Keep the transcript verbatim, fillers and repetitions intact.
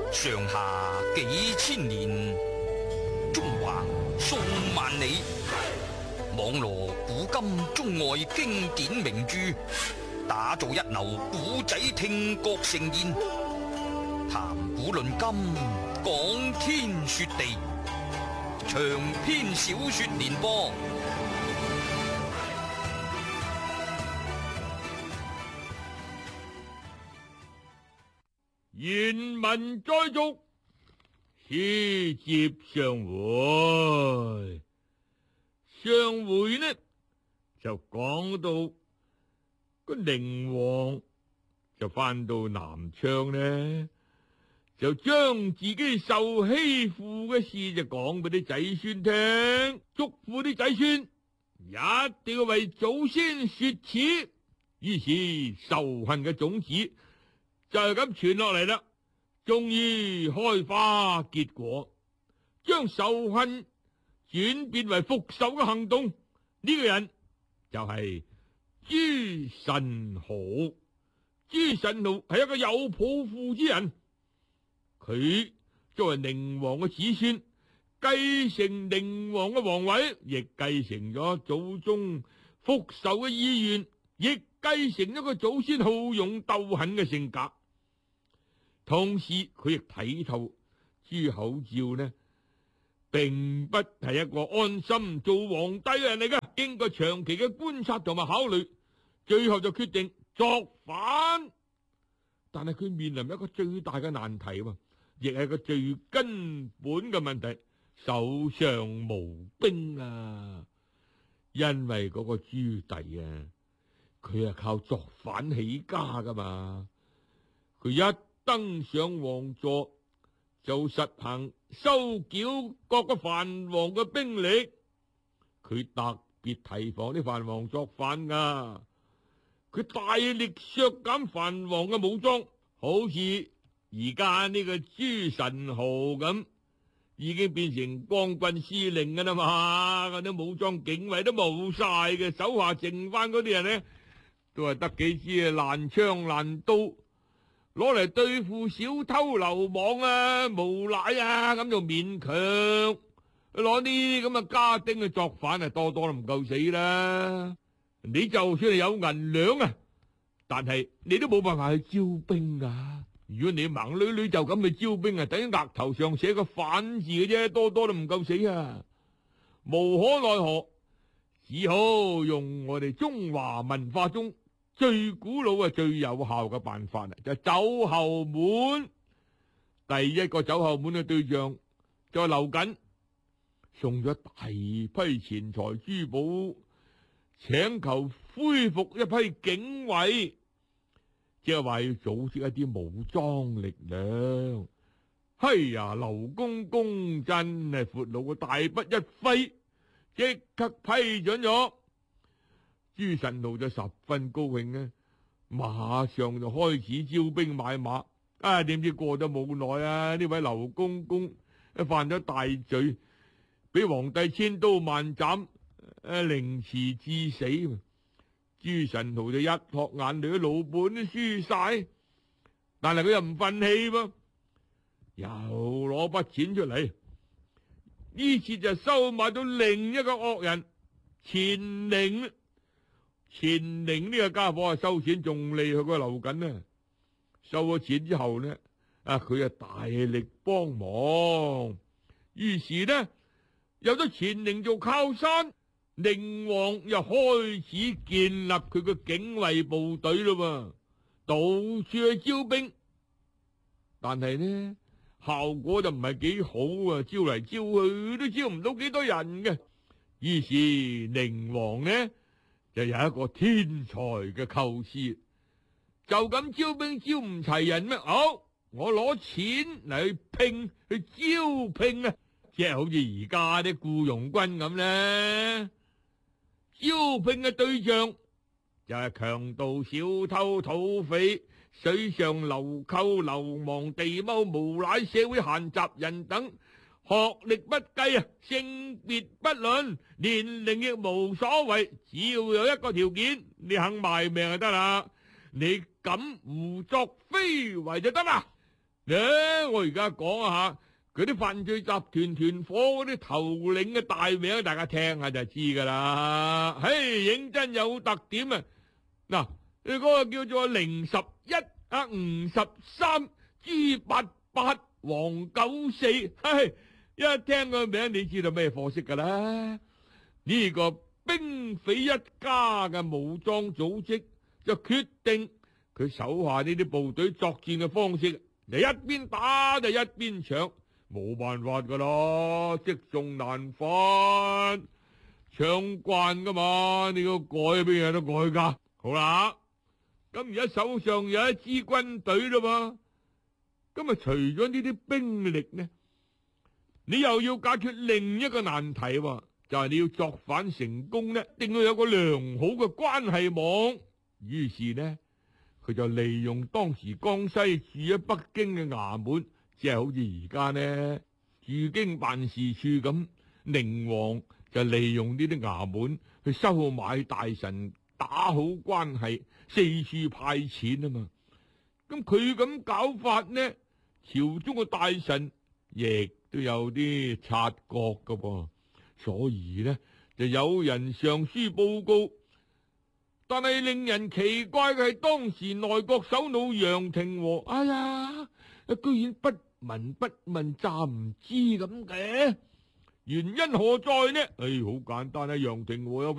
上下幾千年，中橫數萬里，網羅古今中外經典名著，打造一流古仔聽覺盛宴，談古論今，講天說地，長篇小說連播。 原文再續，書接上回。上回呢就講到個寧王就翻到南昌呢，就將自己受欺負嘅事就講俾啲仔孫聽，囑咐啲仔孫一定要為祖先雪恥。於是仇恨嘅種子就係咁傳落嚟啦，終於開花結果，將仇恨轉變為復仇嘅行動。呢、這個人就係朱宸濠。朱宸濠係一個有抱負之人，佢作為寧王嘅子孫，繼承寧王嘅皇位，亦繼承咗祖宗復仇嘅意願，亦繼承咗個祖先好勇鬥狠嘅性格。同時佢亦睇透朱口照呢，並不係一個安心做皇帝嘅人嚟嘅。經過長期嘅觀察同埋考慮，最後就決定作反。但係佢面臨一個最大嘅難題喎，亦係個最根本嘅問題，手上無兵啊！因為嗰個朱棣啊，佢係靠作反起家噶嘛，佢一登上皇座就實行收繳各個藩王嘅兵力，佢特別提防啲藩王作反噶，佢大力削減藩王嘅武裝，好似而家呢個朱宸濠咁，已經變成光棍司令噶啦嘛，嗰啲武裝警衛都冇晒嘅，手下剩翻嗰啲人呢，都係得幾支爛槍爛刀，攞嚟對付小偷流氓啊、無賴啊，咁就勉強攞啲咁嘅家丁去作反啊，多多都唔夠死啦。你就算係有銀兩啊，但係你都冇辦法去招兵噶。如果你盲捋捋就咁去招兵啊，等於額頭上寫個反字嘅啫，多多都唔夠死啊。無可奈何，只好用我哋中華文化中最古老啊、最有效嘅辦法啊，就係走後門。第一個走後門嘅對象就係劉瑾，送咗大批錢財珠寶，請求恢復一批警衛，即係話要組織一啲武裝力量。哎呀，劉公公真係闊佬嘅大筆一揮，即刻批准咗。朱宸濠就十分高興啊，馬上就開始招兵買馬。啊，點知過咗冇耐啊，呢位劉公公犯咗大罪，俾皇帝千刀萬斬，誒，凌遲致死。朱宸濠就一撲眼淚，老本都輸晒，但係佢又唔忿氣噃，又攞筆錢出嚟，呢次就收買到另一個惡人錢寧。錢寧呢個家伙啊，收錢仲厲害過劉瑾呢。收咗錢之後呢，啊佢啊大力幫忙，於是呢有咗錢寧做靠山，寧王又開始建立佢嘅警衛部隊啦嘛，到處去招兵，但係呢效果就唔係幾好啊，招嚟招去都招唔到幾多人嘅。於是寧王呢就有一個天才嘅構思，就咁招兵招唔齊人咩？好，我攞錢嚟去聘去招聘啊，即係好似而家啲僱傭軍咁咧。招聘嘅對象就係強盜、小偷、土匪、水上流寇、流氓、地踎、無賴、社會閒雜人等，學歷不計啊，性別不論，年齡亦無所謂，只要有一個條件，你肯賣命就得啦，你敢胡作非為就得啦。 呢，我而家講下嗰啲犯罪集團團伙嗰啲頭領嘅大名，大家聽下就知噶啦。嘿，認真有特點啊！嗱，你嗰個叫做零十一啊，吳十三、朱八八、黃九四，嘿，一聽個名你知道咩貨色噶啦？呢個兵匪一家嘅武裝組織就決定佢手下呢啲部隊作戰嘅方式，就一邊打就一邊搶，冇辦法噶啦，積重難返，搶慣噶嘛，你要改邊有得改噶？好啦，咁而家手上有一支軍隊啦嘛，咁啊除咗呢啲兵力呢，你又要解決另一個難題喎，就係你要作反成功呢，一定要有個良好嘅關係網。於是呢，佢就利用當時江西駐喺北京嘅衙門，即係好似而家呢駐京辦事處咁，寧王就利用呢啲衙門去收買大臣，打好關係，四處派錢啊嘛。咁佢咁搞法呢，朝中嘅大臣亦都有啲察覺噶噃，所以呢就有人上書報告。但係令人奇怪嘅係，當時內閣首腦楊廷和，哎呀，居然不聞不問，詐唔知咁嘅，原因何在呢？誒、哎，好簡單啊，楊廷和有